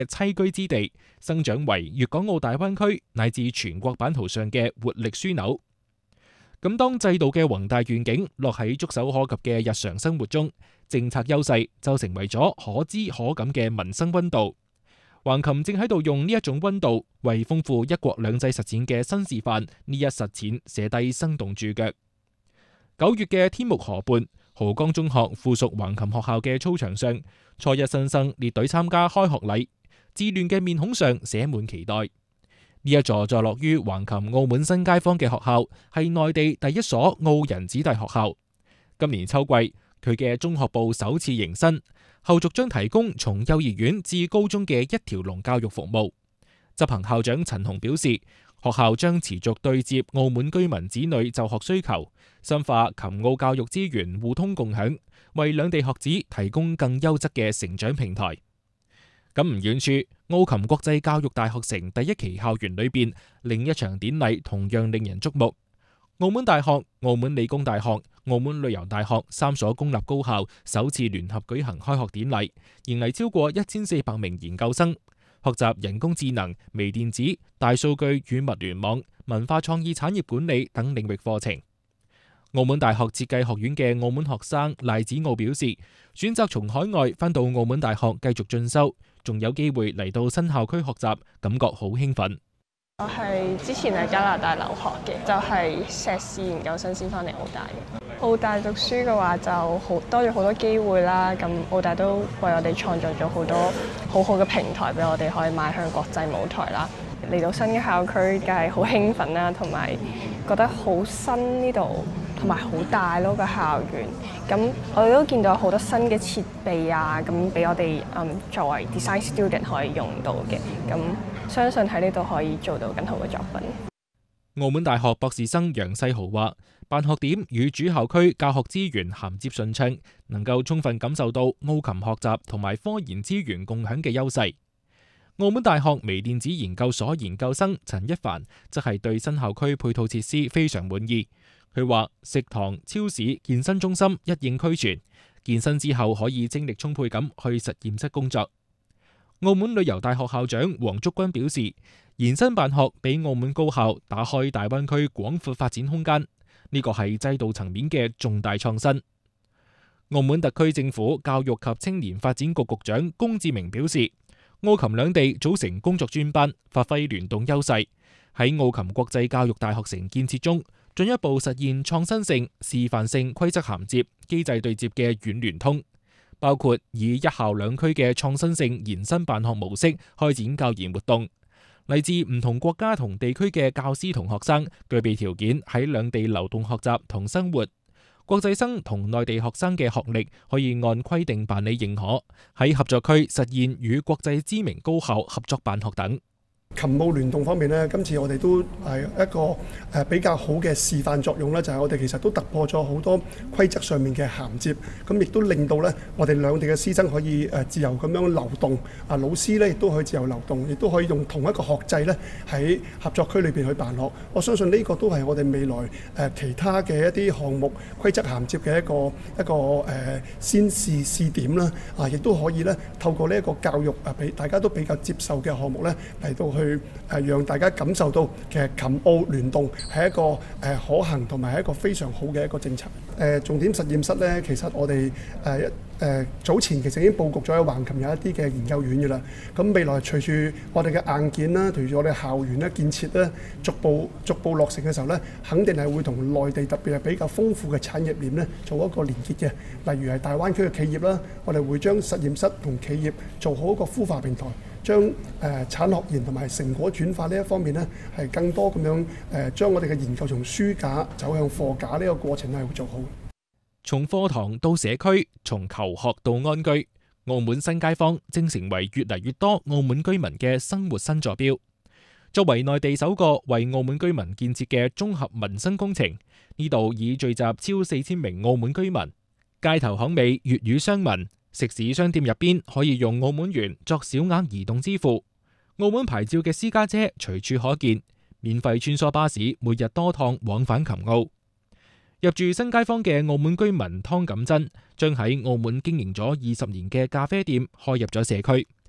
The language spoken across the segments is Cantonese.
棲居之地，生長為粵港澳大灣區乃至全國版圖上嘅活力樞紐。咁當制度嘅宏大願景落喺觸手可及嘅日常生活中，政策優勢就成為咗可知可感嘅民生溫度。橫琴正喺度用呢一種溫度，為豐富一國兩制實踐嘅新示範呢一實踐寫低生動注腳。9月嘅天目河畔，濠江中學附屬橫琴學校嘅操場上，初一新生列隊參加開學禮，稚嫩嘅面孔上寫滿期待。呢一座坐落於橫琴澳門新街坊嘅學校，係內地第一所澳人子弟學校。今年秋季，佢嘅中學部首次迎新，後續將提供從幼兒園至高中嘅一條龍教育服務。執行校長陳雄表示，學校將持續對接澳門居民子女就學需求，深化琴澳教育資源互通共享，為兩地學子提供更優質嘅成長平台。咁唔遠處，澳琴國際教育大學城第一期校園裏邊，另一場典禮同樣令人矚目。澳門大學、澳門理工大學、澳門旅遊大學3所公立高校首次聯合舉行開學典禮，迎嚟超過1400名研究生，學習人工智能、微電子、大數據與物聯網、文化創意產業管理等領域課程。澳門大學設計學院嘅澳門學生賴子傲表示，選擇從海外返到澳門大學繼續進修，仲有機會嚟到新校區學習，感覺好興奮。 我係之前喺加拿大留學嘅，就係碩士研究生先翻嚟澳大嘅。澳大讀書嘅話就多咗好多機會啦，咁澳大都為我哋創造咗好多好好嘅平台俾我哋可以邁向國際舞台啦。嚟到新嘅校區，梗係好興奮啦，同埋覺得好新呢度，同埋好大咯個校園。咁我哋都見到好多新嘅設備啊，咁俾我哋作為 design student 可以用到嘅。咁相信喺呢度可以做到更好嘅作品。 澳門大學博士生楊世豪話，辦學點與主校區教學資源銜接順暢，能夠充分感受到澳琴學習同埋科研資源共享嘅優勢。澳門大學微電子研究所研究生陳一凡則係對新校區配套設施非常滿意。佢話食堂、超市、健身中心一應俱全，健身之後可以精力充沛咁去實驗室工作。澳門旅遊大學校長黃竹君表示，延伸辦學俾澳門高校打開大灣區廣闊發展空間，呢個係制度層面嘅重大創新。澳門特區政府教育及青年發展局局長龔志明表示，澳琴兩地組成工作專班，發揮聯動優勢，喺澳琴國際教育大學城建設中，進一步實現創新性、示範性規則銜接、機制對接嘅軟聯通，包括以一校兩區嘅創新性延伸辦學模式開展教研活動。嚟自唔同國家同地區嘅教師同學生具備條件喺兩地流動學習同生活。國際生同內地學生嘅學歷可以按規定辦理認可，喺合作區實現與國際知名高校合作辦學等。 琴澳聯動方面呢，今次我哋都係一個比較好嘅示範作用啦，就係我哋其實都突破咗好多規則上面嘅銜接，咁亦都令到呢我哋兩地嘅師生可以自由咁樣流動，老師呢亦都可以自由流動，亦都可以用同一個學制呢喺合作區裏邊去辦學。我相信呢個都係我哋未來其他嘅一啲項目規則銜接嘅一個先試點啦，亦都可以呢透過呢一個教育俾大家都比較接受嘅項目呢嚟到去讓大家感受到其實琴澳聯動係一個可行同埋係一個非常好嘅一個政策。重點實驗室呢，其實我哋早前其實已經佈局咗喺橫琴有一啲嘅研究院嘅啦。咁未來隨住我哋嘅硬件啦，隨住我哋校園咧建設咧，逐步落成嘅時候咧，肯定係會同內地特別係比較豐富嘅產業鏈咧做一個連結嘅。例如係大灣區嘅企業啦，我哋會將實驗室同企業做好一個孵化平台。將產學研同埋成果轉化呢一方面呢，係更多咁樣將我哋嘅研究從書架走向貨架呢個過程係會做好。 從課堂到社區，從求學到安居，澳門新街坊正成為越嚟越多澳門居民嘅生活新坐標。作為內地首個為澳門居民建設嘅綜合民生工程，呢度已聚集超4000名澳門居民，街頭巷尾粵語相聞。食肆商店入邊可以用澳門元作小額移動支付，澳門牌照嘅私家車隨處可見，免費穿梭巴士每日多趟往返琴澳。入住新街坊嘅澳門居民湯錦珍，將喺澳門經營咗20年嘅咖啡店開入咗社區。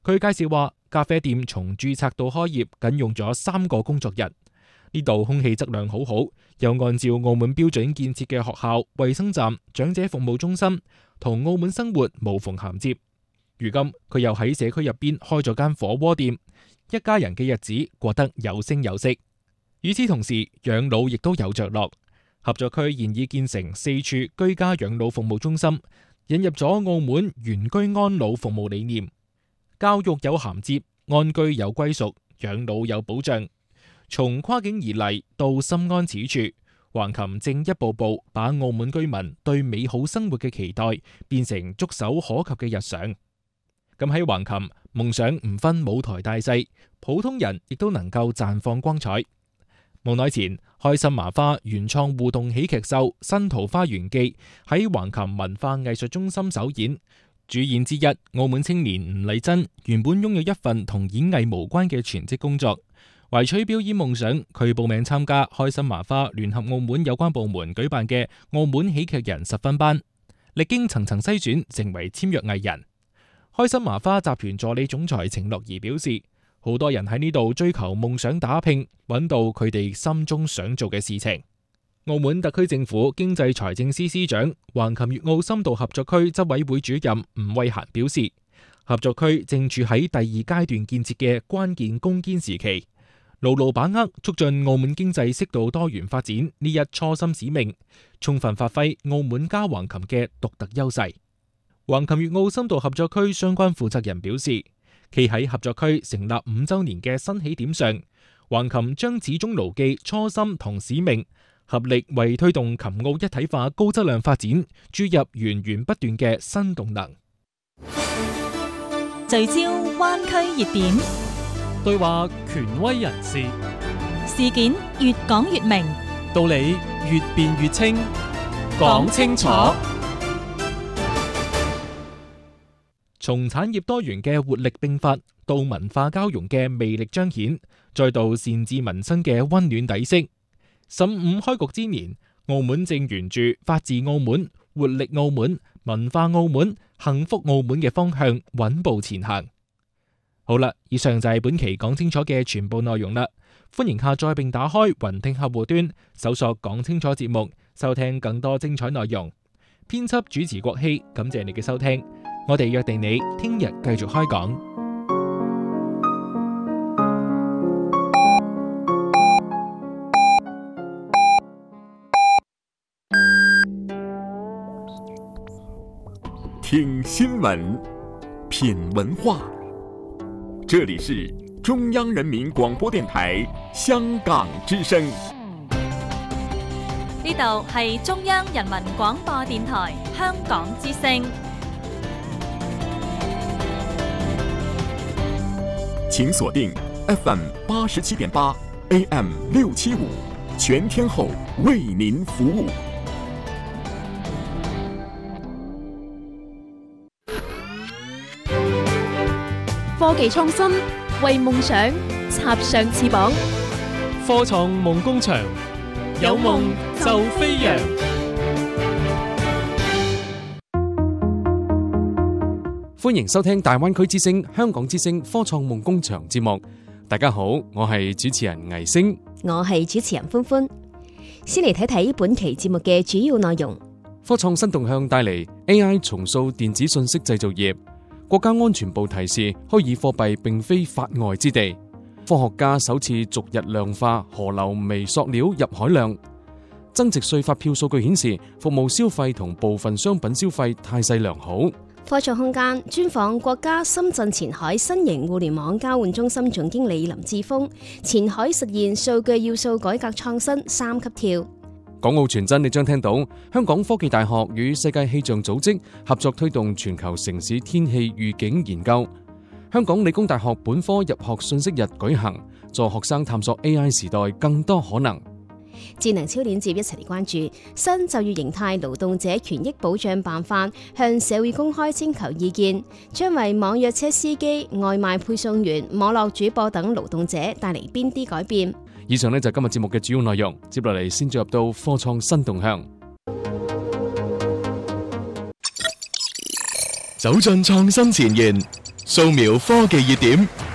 佢介紹話，咖啡店從註冊到開業僅用咗3個工作日。呢度空氣質量好好，又按照澳門標準建設嘅學校、衛生站、長者服務中心，同澳門生活無縫銜接。如今佢又喺社區入邊開咗間火鍋店，一家人嘅日子過得有聲有色。與此同時，養老亦都有着落。合作區現已建成4處居家養老服務中心，引入咗澳門原居安老服務理念，教育有銜接，安居有歸屬，養老有保障。從跨境而嚟到心安此處，橫琴正一步步把澳門居民對美好生活嘅期待變成觸手可及嘅日常。咁喺橫琴，夢想唔分舞台大細，普通人亦都能夠綻放光彩。冇耐前，開心麻花原創互動喜劇秀《新桃花源記》喺橫琴文化藝術中心首演，主演之一澳門青年吳麗珍原本擁有一份同演藝無關嘅全職工作，懷取表演夢想，佢報名參加開心麻花聯合澳門有關部門舉辦嘅澳門喜劇人10分班，歷經層層篩選，成為簽約藝人。開心麻花集團助理總裁程樂儀表示，好多人喺呢度追求夢想打拼，揾到佢哋心中想做嘅事情。澳門特區政府經濟財政司司長、橫琴粵澳深度合作區執委會主任吳慧嫻表示，合作區正處喺第2階段建設嘅關鍵攻堅時期，牢牢把握促進澳門經濟適度多元發展呢一初心使命，充分發揮澳門加橫琴嘅獨特優勢。橫琴粵澳深度合作區相關負責人表示，企喺合作區成立5週年嘅新起點上，橫琴將始終牢記初心同使命，合力為推動琴澳一體化高質量發展注入源源不斷嘅新動能。 聚焦灣區熱點， 對話權威人士， 事件越講越明， 道理越辯越清，講清楚。 從產業多元嘅活力迸發，到文化交融嘅魅力彰顯，再到善治民生嘅溫暖底色。15開局之年，澳門正沿住法治澳門、活力澳門、文化澳門、幸福澳門嘅方向穩步前行。好啦，以上就係本期講清楚嘅全部內容啦。歡迎下載並打開雲聽客戶端，搜索講清楚節目，收聽更多精彩內容。編輯主持郭希，感謝你嘅收聽。我哋約定你聽日繼續開講。 聽新聞，品文化。這裡是中央人民廣播電台香港之聲。 呢度係中央人民廣播電台香港之聲。 請鎖定 FM 87.8 AM 675，全天候為您服務。 科技創新，為夢想插上翅膀。 科創夢工場，有夢就飛揚。歡迎收聽大灣區之聲、香港之聲科創夢工場節目。大家好，我係主持人倪星， 我係主持人歡歡。先嚟睇睇本期節目嘅主要內容。 科創新動向帶嚟 AI 重塑電子信息製造業。國家安全部提示虛擬貨幣並非法外之地。科學家首次逐日量化河流微塑料入海量。增值稅發票數據顯示，服務消費同部分商品消費態勢良好。 科創空間專訪國家深圳前海新型互聯網交換中心總經理林志峰，前海實現數據要素改革創新3級跳。 港澳傳真，你將聽到香港科技大學與世界氣象組織合作推動全球城市天氣預警研究。香港理工大學本科入學信息日舉行，助學生探索 AI 時代更多可能。 智能超鏈接一齊嚟關注新就業形態勞動者權益保障辦法，向社會公開徵求意見，將為網約車司機、外賣配送員、網絡主播等勞動者帶嚟邊啲改變。 以上呢就係今日節目嘅主要內容，接落嚟先進入到科創新動向。 走進創新前沿掃描科技熱點，